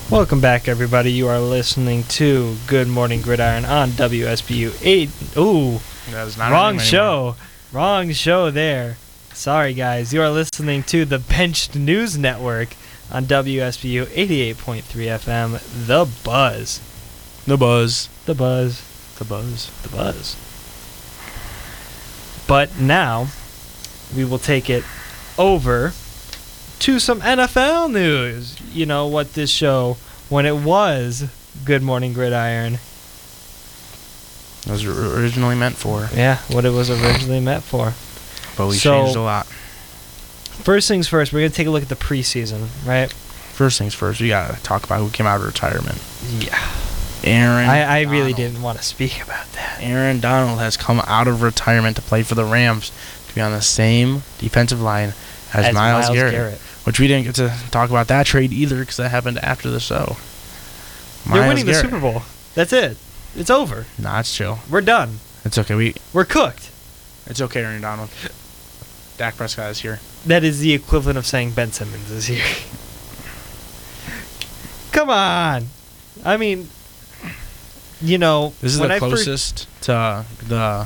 Welcome back, everybody. You are listening to Good Morning Gridiron on WSBU 8. Ooh, That is not wrong show. Wrong show there. Sorry, guys. You are listening to the Benched News Network on WSBU 88.3 FM. The Buzz. The Buzz. The Buzz. The Buzz. The Buzz. But now, we will take it over to some NFL news. You know what this show, when it was Good Morning Gridiron, It was originally meant for. yeah, what it was originally meant for. But we So- changed a lot. First things first, we're going to take a look at the preseason, right? First things first, we got to talk about who came out of retirement. Yeah. Aaron I really Donald. didn't want to speak about that. Aaron Donald has come out of retirement to play for the Rams to be on the same defensive line as Myles Garrett. Which we didn't get to talk about that trade either because that happened after the show. They're Myles winning the Garrett. Super Bowl. That's it. It's over. Nah, it's chill. We're done. It's okay. We're cooked. It's okay, Aaron Donald. Dak Prescott is here. That is the equivalent of saying Ben Simmons is here. Come on. I mean, you know, This is when the I closest to the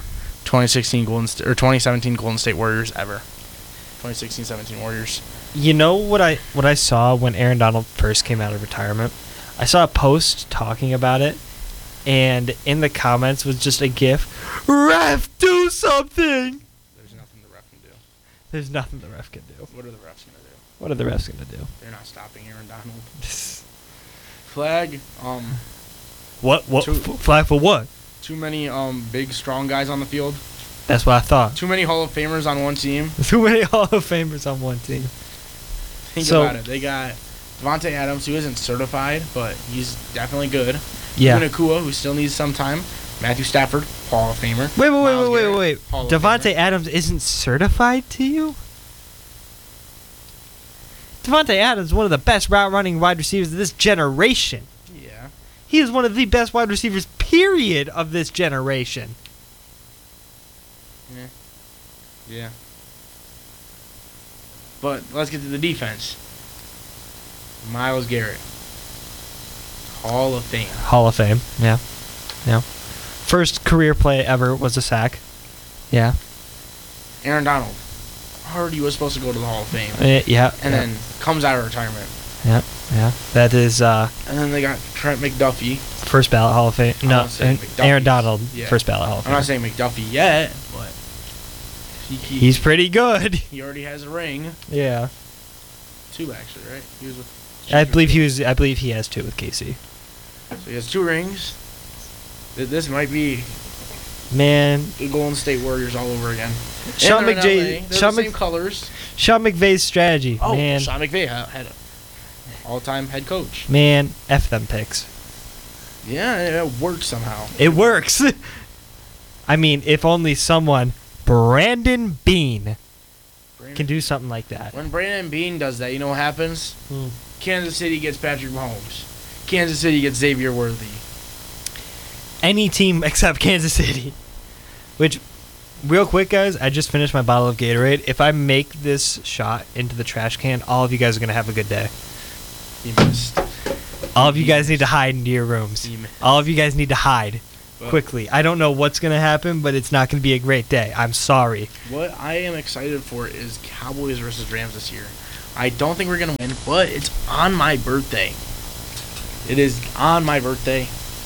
2017 Golden State Warriors ever. 2016-17 Warriors. You know what I saw when Aaron Donald first came out of retirement? I saw a post talking about it, and in the comments was just a gif. Ref, do something! There's nothing the ref can do. There's nothing the ref can do. What are the refs going to do? What are the refs going to do? They're not stopping Aaron Donald. Flag. What? Two- Flag for what? Too many big, strong guys on the field. That's what I thought. Too many Hall of Famers on one team. Too many Hall of Famers on one team. Think So- about it. They got Devontae Adams, who isn't certified, but he's definitely good. Yeah. Nakua, who still needs some time. Matthew Stafford, Hall of Famer. Wait. Myles Garrett, Hall of Devontae Famer. Adams isn't certified to you? Devontae Adams is one of the best route-running wide receivers of this generation. Yeah. He is one of the best wide receivers, period, of this generation. Yeah. But let's get to the defense. Myles Garrett, Hall of Fame. Hall of Fame, yeah. First career play ever was a sack. Yeah. Aaron Donald, already was supposed to go to the Hall of Fame. Yeah. And then comes out of retirement. Yeah. That is And then they got Trent McDuffie. first ballot Hall of Fame. I'm No, not saying McDuffie. Aaron Donald, Yeah. first ballot Hall of I'm Fame. not saying McDuffie yet, but He's pretty good. he already has a ring. Yeah. 2 actually, right? He was with. I believe he has 2 with KC. So he has 2 rings. This might be Man, the Golden State Warriors all over again. Sean And they're in McVay, LA. They're the same colors. Sean McVay's strategy. Oh, man, Sean McVay had an all-time head coach. man, F them picks. Yeah, it worked somehow. It works. I mean, if only someone, Brandon Bean, can do something like that. When Brandon Bean does that, you know what happens? Hmm. Kansas City gets Patrick Mahomes. Kansas City gets Xavier Worthy. Any team except Kansas City. Which, real quick, guys, I just finished my bottle of Gatorade. If I make this shot into the trash can, all of you guys are going to have a good day. He missed. All of you guys need to hide into your rooms. He missed. All of you guys need to hide Well, quickly. I don't know what's going to happen, but it's not going to be a great day. I'm sorry. What I am excited for is Cowboys versus Rams this year. I don't think we're going to win, but it's on my birthday. It is on my birthday.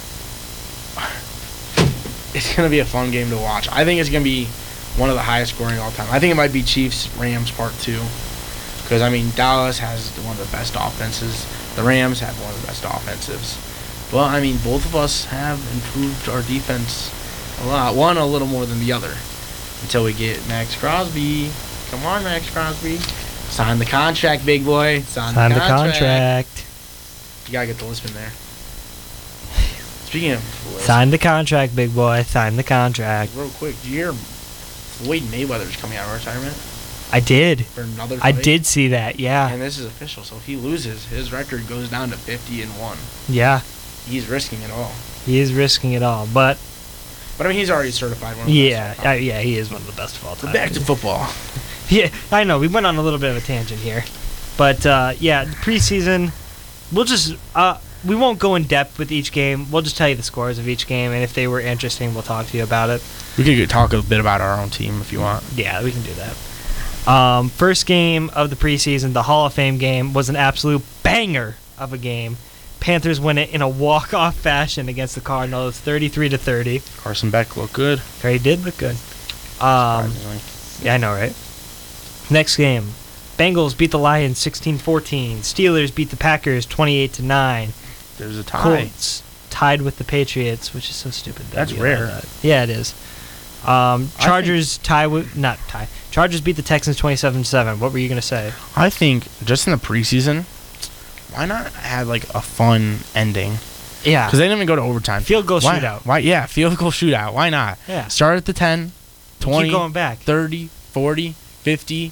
It's going to be a fun game to watch. I think it's going to be one of the highest scoring all time. I think it might be Chiefs-Rams Part 2. Because, I mean, Dallas has one of the best offenses. The Rams have one of the best offensives. Well, I mean, both of us have improved our defense a lot. One a little more than the other. Until we get Max Crosby. Come on, Max Crosby. Sign the contract, big boy. Sign the contract. You gotta get the lisp in there. Speaking of lisp, Sign the contract, big boy. Sign the contract. real quick, did you hear Floyd Mayweather's coming out of retirement I did. for another I fight? did see that. Yeah. And this is official, so if he loses, his record goes down to 50-1. Yeah. He's risking it all. He is risking it all, but But I mean, he's already certified one of the yeah, best of all time. yeah, he is one of the best of all But time. back to football. Yeah, I know. We went on a little bit of a tangent here. But, yeah, preseason, we'll just, we won't go in depth with each game. We'll just tell you the scores of each game, and if they were interesting, we'll talk to you about it. We could talk a bit about our own team if you want. Yeah, we can do that. First game of the preseason, the Hall of Fame game, was an absolute banger of a game. Panthers win it in a walk-off fashion against the Cardinals, 33-30. Carson Beck looked good. He did look good. Surprisingly. Yeah, I know, right? Next game, Bengals beat the Lions 16-14. Steelers beat the Packers 28-9. There's a tie. Colts tied with the Patriots, which is so stupid. That's We all know rare. that. Yeah, it is. Chargers Chargers beat the Texans 27-7. What were you gonna say? I think just in the preseason, why not have like a fun ending? Yeah. Because they didn't even go to overtime. Field goal Why- shootout. Why? Yeah, field goal shootout. Why not? Yeah. Start at the 10, 20, Keep going back. 30, 40, 50,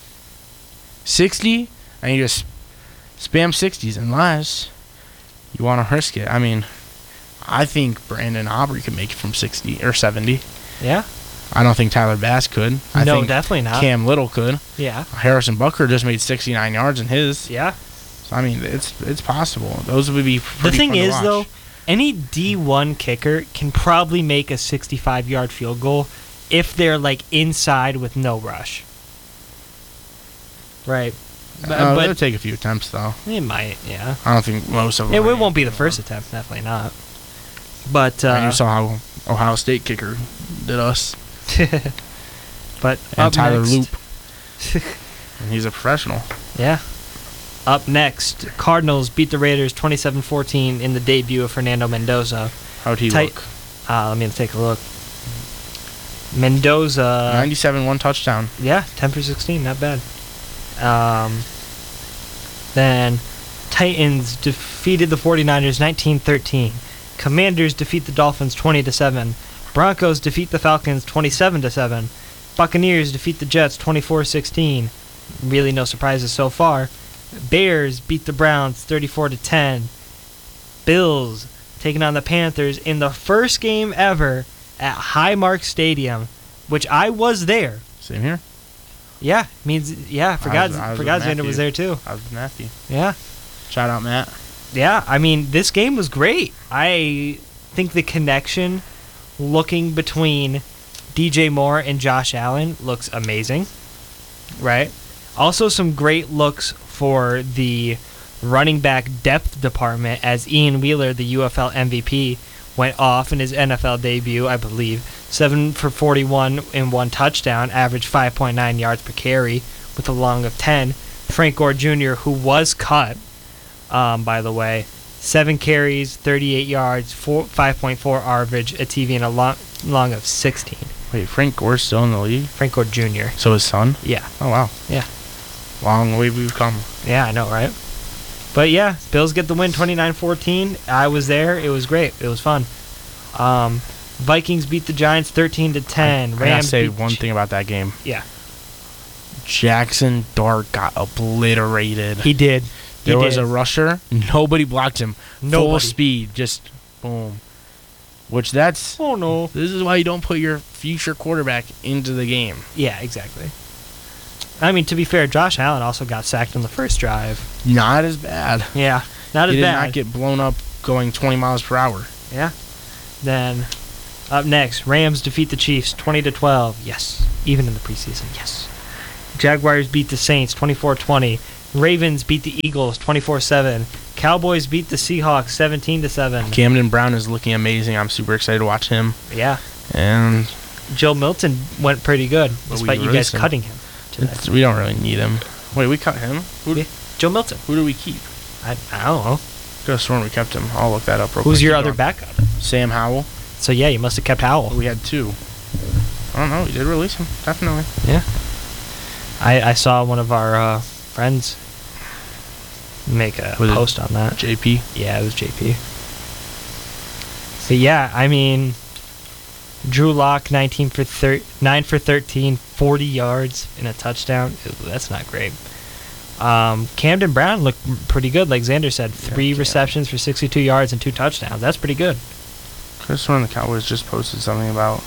60, and you just spam 60s unless you want to risk it. I mean, I think Brandon Aubrey could make it from 60 or 70. Yeah. I don't think Tyler Bass could. I No, think definitely not. Cam Little could. Yeah. Harrison Butker just made 69 yards in his. Yeah. So, I mean, it's possible. Those would be pretty The thing fun to is, watch. though, any D1 kicker can probably make a 65-yard field goal if they're like inside with no rush. Right. it'll But take a few attempts, though. it might, yeah. I don't think most of them. It are won't be the gonna- first attempt, definitely not. But And you saw how Ohio State kicker did us. but And up Tyler next, Loop. And he's a professional. Yeah. Up next, Cardinals beat the Raiders 27-14 in the debut of Fernando Mendoza. How'd he Tight- look? Let me take a look. Mendoza, 97, one touchdown. yeah, 10 for 16, not bad. Then Titans defeated the 49ers 19-13. Commanders defeat the Dolphins 20-7. Broncos defeat the Falcons 27-7. Buccaneers defeat the Jets 24-16. Really no surprises so far. Bears beat the Browns 34-10. Bills taking on the Panthers in the first game ever at Highmark Stadium, which I was there. Same here. Yeah, forgot I was with Xander Matthew. was there too. I was with Matthew. Yeah. Shout out, Matt. Yeah, I mean, this game was great. I think the connection looking between DJ Moore and Josh Allen looks amazing. Right? Also some great looks for the running back depth department as Ian Wheeler, the UFL MVP, went off in his NFL debut, I believe. 7 for 41 and 1 touchdown, averaged 5.9 yards per carry with a long of 10. Frank Gore Jr., who was cut, by the way, 7 carries, 38 yards, 5.4 average, a TV, and a long of 16. Wait, Frank Gore's still in the league? Frank Gore Jr. So his son? Yeah. Oh, wow. Yeah. Long way we've come. Yeah, I know, right? But yeah, Bills get the win 29-14. I was there. It was great. It was fun. Vikings beat the Giants 13-10. I gotta Rams say beat one thing about that game. Yeah. Jackson Dart got obliterated. He did. There was a rusher. Nobody blocked him. Full Nobody. speed. Just boom. Which that's... Oh, no. This is why you don't put your future quarterback into the game. Yeah, exactly. I mean, to be fair, Josh Allen also got sacked on the first drive. Not as bad. Yeah, not He as did bad. not get blown up going 20 miles per hour. Yeah. Then, up next, Rams defeat the Chiefs 20-12. Yes. Even in the preseason. Yes. Jaguars beat the Saints 24-20. Ravens beat the Eagles 24-7. Cowboys beat the Seahawks 17-7. Camden Brown is looking amazing. I'm super excited to watch him. Yeah. And Joe Milton went pretty good, But we despite you guys released him. cutting him today. we don't really need him. Wait, we cut him? Yeah. Joe Milton. Who do we keep? I don't know. Could have sworn we kept him. I'll look that up real quick. Who's your Keep other going. backup? Sam Howell. So, yeah, you must have kept Howell. We had 2. I don't know. We did release him. Definitely. Yeah. I saw one of our friends make a Was it post on that. JP. Yeah, it was JP. But yeah, I mean, Drew Lock 9 for 13, 40 yards and a touchdown. That's not great. Camden Brown looked pretty good, like Xander said. 3 receptions for 62 yards and 2 touchdowns. That's pretty good. Could have sworn the Cowboys just posted something about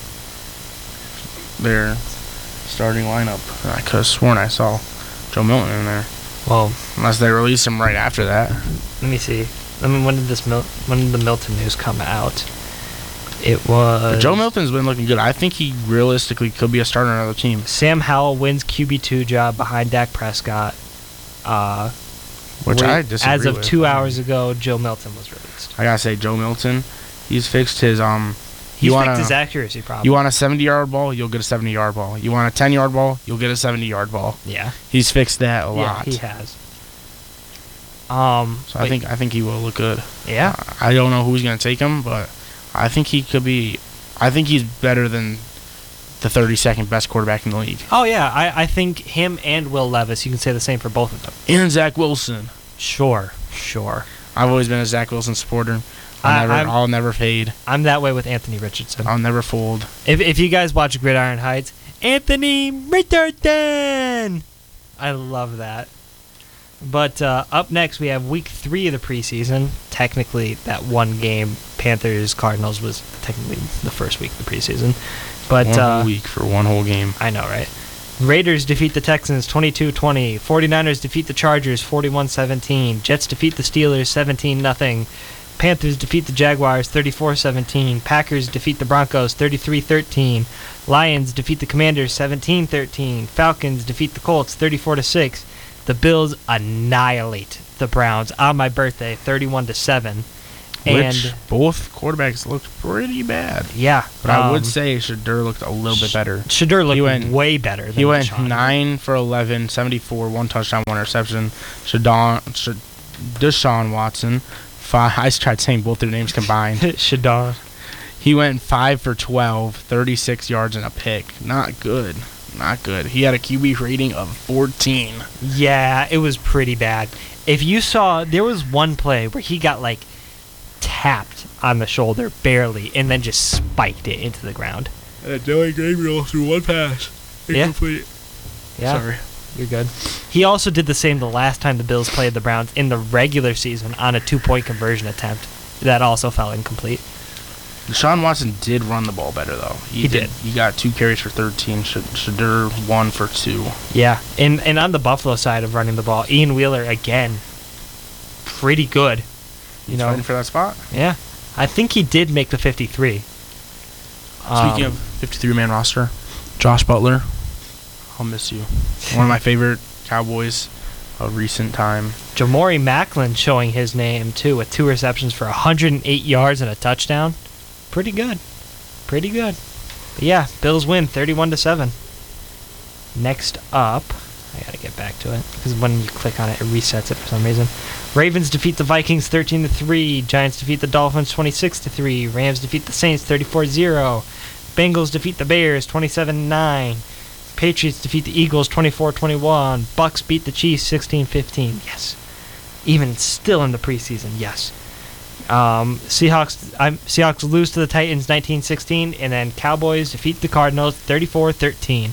their starting lineup. I could have sworn I saw Joe Milton in there. Well, unless they release him right after that. let me see. When did the Milton news come out? It was But Joe Milton's been looking good. I think he realistically could be a starter on another team. Sam Howell wins QB2 job behind Dak Prescott. Which I disagree As of with. 2 hours ago, Joe Milton was released. I gotta say, Joe Milton, he's fixed his He's fixed his accuracy problem. You want a 70-yard ball, you'll get a 70-yard ball. You want a 10-yard ball, you'll get a 70-yard ball. Yeah. He's fixed that a lot. Yeah, he has. So I think he will look good. Yeah. I don't know who's gonna take him, but I think he could be. I think he's better than the 32nd best quarterback in the league. Oh yeah, I think him and Will Levis. You can say the same for both of them. And Zach Wilson. Sure. I've always been a Zach Wilson supporter. I'll never fade. I'm that way with Anthony Richardson. I'll never fold. If you guys watch Gridiron Heights, Anthony Richardson, I love that. But up next, we have week 3 of the preseason. Technically, that one game, Panthers-Cardinals, was technically the first week of the preseason. But one whole week for one whole game. I know, right? Raiders defeat the Texans 22-20. 49ers defeat the Chargers 41-17. Jets defeat the Steelers 17-0. Panthers defeat the Jaguars 34-17. Packers defeat the Broncos 33-13. Lions defeat the Commanders 17-13. Falcons defeat the Colts 34-6. The Bills annihilate the Browns on my birthday 31-7. Which both quarterbacks looked pretty bad. Yeah. But I would say Shedeur looked a little bit better. Shedeur looked way better than He went Sean. 9 for 11, 74, 1 touchdown, 1 interception. Deshaun Watson, I tried saying both their names combined. Shedeur. He went 5 for 12, 36 yards and a pick. Not good. He had a QB rating of 14. Yeah, it was pretty bad. If you saw, there was one play where he got tapped on the shoulder barely and then just spiked it into the ground. Dylan Gabriel threw one pass. Incomplete. Yeah. Sorry. You're good. He also did the same the last time the Bills played the Browns in the regular season on a 2-point conversion attempt. That also fell incomplete. Deshaun Watson did run the ball better, though. He did. He got 2 carries for 13. Shedeur 1 for 2. Yeah, and on the Buffalo side of running the ball, Ian Wheeler, again, pretty good. He's fighting for that spot. Yeah. I think he did make the 53. Speaking of 53-man roster, Josh Butler, I'll miss you. One of my favorite Cowboys of recent time. Jamori Macklin showing his name, too, with 2 receptions for 108 yards and a touchdown. Pretty good. But yeah, Bills win 31-7. Next up, I gotta get back to it, because when you click on it, it resets it for some reason. Ravens defeat the Vikings 13-3. Giants defeat the Dolphins 26-3. Rams defeat the Saints 34-0. Bengals defeat the Bears 27-9. Patriots defeat the Eagles 24-21. Bucks beat the Chiefs 16-15. Yes. Even still in the preseason, yes. Seahawks lose to the Titans 19-16, and then Cowboys defeat the Cardinals 34-13.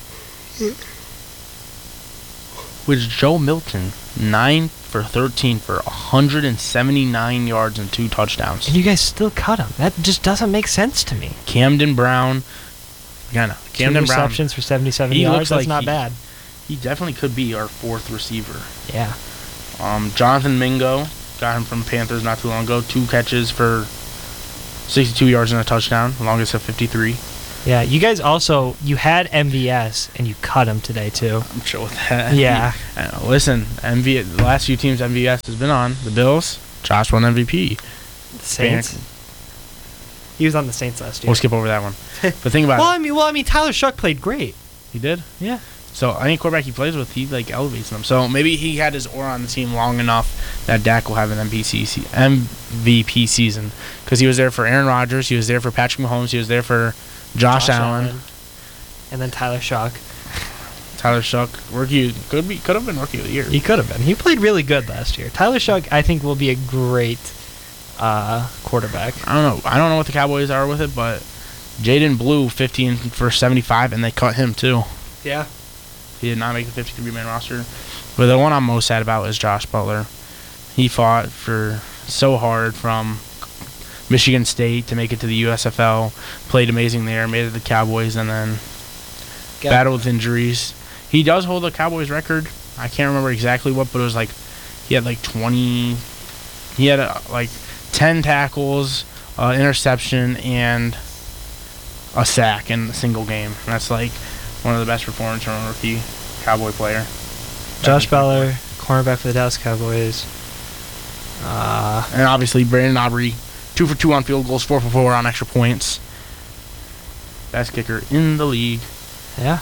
With Joe Milton, 9 for 13 for 179 yards and 2 touchdowns. And you guys still cut him. That just doesn't make sense to me. Camden Brown, 2 receptions for 77 yards. That's not bad. He definitely could be our 4th receiver. Yeah. Jonathan Mingo, got him from Panthers not too long ago. 2 catches for 62 yards and a touchdown, longest of 53. Yeah, you guys also, you had MVS, and you cut him today, too. I'm chill with that. Yeah. Listen, the last few teams MVS has been on, the Bills, Josh won MVP. The Saints. He was on the Saints last year. We'll skip over that one. But think about it. I mean, Tyler Shuck played great. He did? Yeah. So any quarterback he plays with, he elevates them. So maybe he had his aura on the team long enough that Dak will have an MVP season. Because he was there for Aaron Rodgers, he was there for Patrick Mahomes, he was there for Josh Allen. And then Tyler Shuck. Tyler Shuck, could have been rookie of the year. He could have been. He played really good last year. Tyler Shuck, I think, will be a great quarterback. I don't know what the Cowboys are with it, but Jaden Blue 15 for 75, and they cut him too. Yeah. He did not make the 53-man roster. But the one I'm most sad about is Josh Butler. He fought so hard from Michigan State to make it to the USFL, played amazing there, made it to the Cowboys, and then battled with injuries. He does hold the Cowboys record I can't remember exactly what, but it was like he had like 20. He had like 10 tackles, interception, and a sack in a single game. And that's like one of the best performances from a rookie Cowboy player. Josh Ballard, cornerback for the Dallas Cowboys. And obviously Brandon Aubrey, 2 for 2 on field goals, 4 for 4 on extra points. Best kicker in the league. Yeah.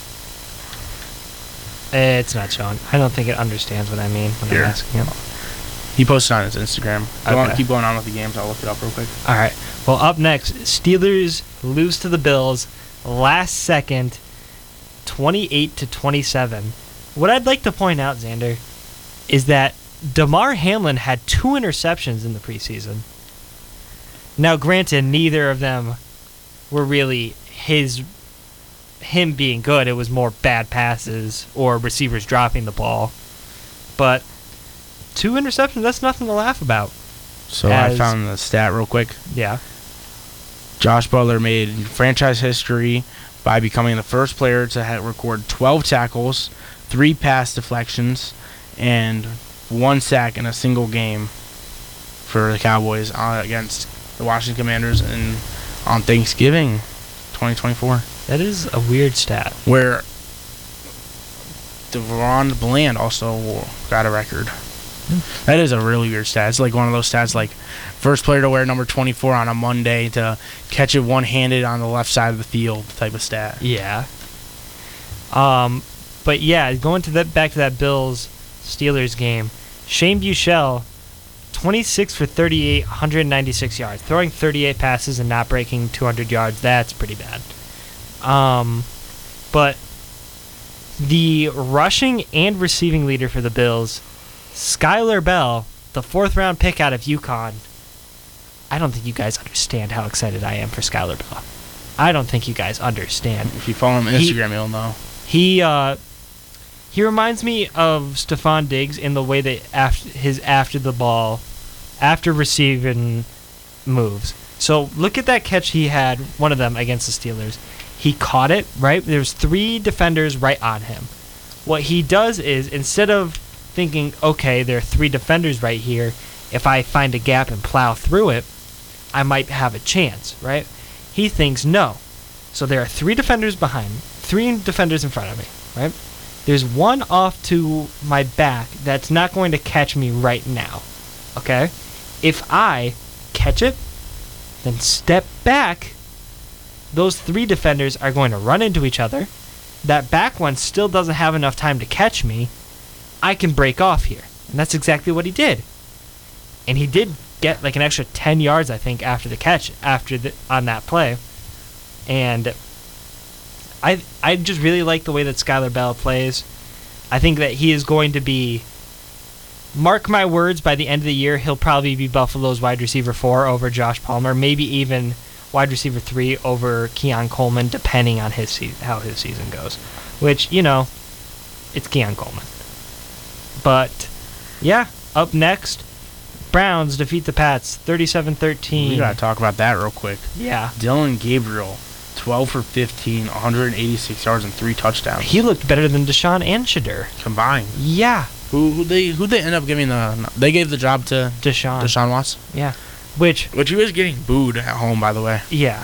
It's not showing. I don't think it understands what I mean when Here. I'm asking him. He posted on his Instagram. Okay. Keep going on with the games. I'll look it up real quick. All right. Well, up next, Steelers lose to the Bills last second, 28-27. What I'd like to point out, Xander, is that Damar Hamlin had 2 interceptions in the preseason. Now, granted, neither of them were really him being good. It was more bad passes or receivers dropping the ball. But 2 interceptions, that's nothing to laugh about. So I found the stat real quick. Yeah. Josh Butler made franchise history by becoming the first player to record 12 tackles, 3 pass deflections, and 1 sack in a single game for the Cowboys against the Washington Commanders on Thanksgiving 2024. That is a weird stat. Where De'Ron Bland also got a record. That is a really weird stat. It's like one of those stats like first player to wear number 24 on a Monday to catch it one-handed on the left side of the field type of stat. Yeah. But yeah, going to back to that Bills-Steelers game, Shane Buechele, 26 for 38, 196 yards. Throwing 38 passes and not breaking 200 yards, that's pretty bad. But the rushing and receiving leader for the Bills, Skylar Bell, the 4th-round pick out of UConn. I don't think you guys understand how excited I am for Skylar Bell. I don't think you guys understand. If you follow him on Instagram, you'll know. He reminds me of Stephon Diggs in the way that after receiving moves. So look at that catch he had, one of them against the Steelers. He caught it, right? There's 3 defenders right on him. What he does is, instead of thinking, okay, there are 3 defenders right here, if I find a gap and plow through it, I might have a chance, right? He thinks, no. So there are 3 defenders behind me, 3 defenders in front of me, right? There's one off to my back that's not going to catch me right now, okay? If I catch it, then step back, those 3 defenders are going to run into each other. That back one still doesn't have enough time to catch me. I can break off here. And that's exactly what he did. And he did get like an extra 10 yards, I think, after the catch, on that play. And I just really like the way that Skylar Bell plays. I think that he is going to be, mark my words, by the end of the year, he'll probably be Buffalo's wide receiver 4 over Josh Palmer, maybe even wide receiver 3 over Keon Coleman, depending on how his season goes. Which, it's Keon Coleman. But, yeah, up next, Browns defeat the Pats 37-13. We got to talk about that real quick. Yeah. Dillon Gabriel, 12 for 15, 186 yards and 3 touchdowns. He looked better than Deshaun and Shadur. Combined. Yeah. Who they end up giving they gave the job to Deshaun Watson. Yeah. Which he was getting booed at home, by the way. Yeah.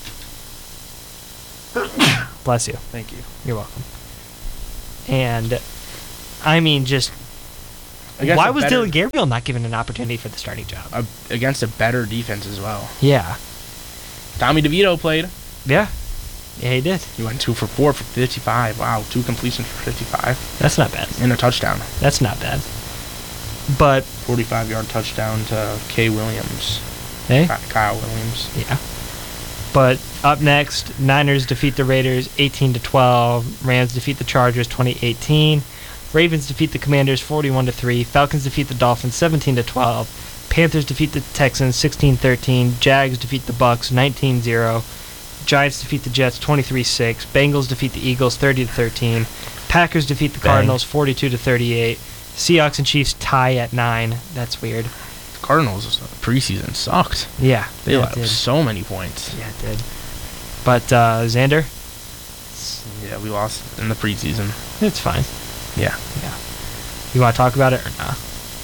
Bless you. Thank you. You're welcome. And I mean, just why was Dillon Gabriel not given an opportunity for the starting job? Against a better defense as well. Yeah. Tommy DeVito played. Yeah. Yeah, he did. He went 2 for 4 for 55. Wow, 2 completions for 55. That's not bad. And a touchdown. That's not bad. But 45-yard touchdown to Kyle Williams. Yeah. But up next, Niners defeat the Raiders 18-12. Rams defeat the Chargers 20-18. Ravens defeat the Commanders 41-3. Falcons defeat the Dolphins 17-12. Panthers defeat the Texans 16-13. Jags defeat the Bucks 19-0. Giants defeat the Jets 23-6. Bengals defeat the Eagles 30-13. Packers defeat the Cardinals 42-38. Seahawks and Chiefs tie at 9. That's weird. The Cardinals preseason sucked. Yeah. They let up so many points. Yeah, it did. But Xander? Yeah, we lost in the preseason. It's fine. Yeah. Yeah. You want to talk about it or not?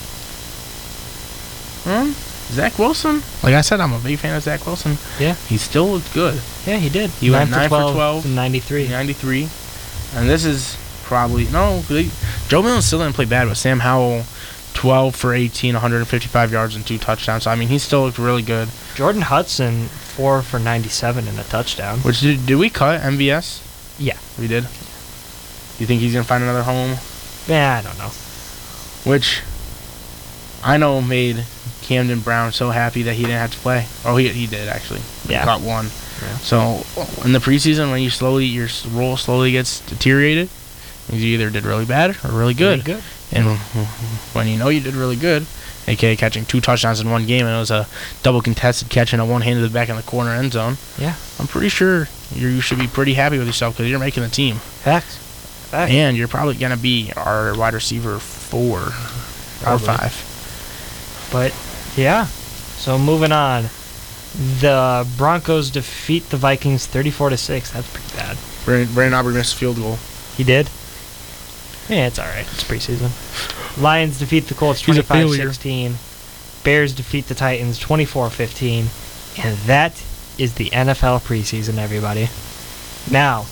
Zach Wilson. Like I said, I'm a big fan of Zach Wilson. Yeah. He still looked good. Yeah, he did. He went 9 for 12 and 93. 93. And this is probably... No, Joe Milton still didn't play bad, but Sam Howell, 12 for 18, 155 yards and 2 touchdowns. So, I mean, he still looked really good. Jordan Hudson, 4 for 97 and a touchdown. Which, did we cut MVS? Yeah. We did? You think he's going to find another home? Yeah, I don't know. Which I know made Camden Brown so happy that he didn't have to play. Oh, he did, actually. Yeah. He caught one. Yeah. So, in the preseason, when your role slowly gets deteriorated, you either did really bad or really good. Really good. And when you know you did really good, a.k.a. catching 2 touchdowns in one game, and it was a double contested catch and a one-handed back in the corner end zone. Yeah. I'm pretty sure you should be pretty happy with yourself because you're making the team. Facts. And you're probably going to be our wide receiver 4 or Probably. 5. But, yeah. So, moving on. The Broncos defeat the Vikings 34-6. That's pretty bad. Brandon Aubrey missed a field goal. He did? Yeah, it's alright. It's preseason. Lions defeat the Colts He's a failure. 25-16. Bears defeat the Titans 24-15. And that is the NFL preseason, everybody. Now,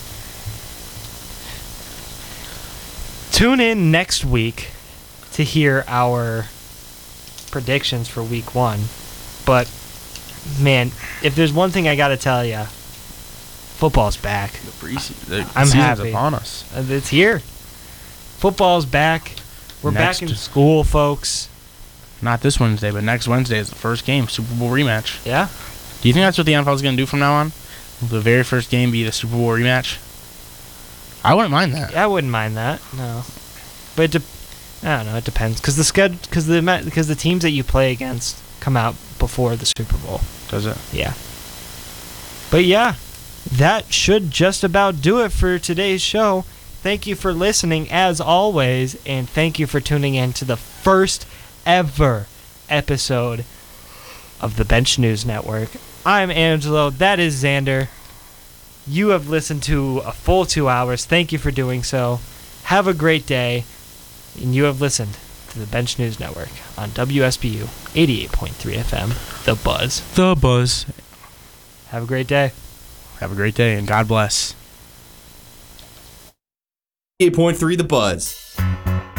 tune in next week to hear our predictions for week 1. But, man, if there's one thing I got to tell you, football's back. The I'm season's happy. upon us. It's here. Football's back. We're back in school, folks. Not this Wednesday, but next Wednesday is the first game, Super Bowl rematch. Yeah? Do you think that's what the NFL is going to do from now on? The very first game be the Super Bowl rematch? I wouldn't mind that. Yeah, I wouldn't mind that. No. But I don't know. It depends. Because the teams that you play against come out before the Super Bowl. Does it? Yeah. But yeah, that should just about do it for today's show. Thank you for listening, as always, and thank you for tuning in to the first ever episode of the Bench News Network. I'm Angelo. That is Xander. You have listened to a full 2 hours. Thank you for doing so. Have a great day. And you have listened to the Bench News Network on WSBU 88.3 FM, The Buzz. The Buzz. Have a great day. Have a great day, and God bless. 88.3 The Buzz.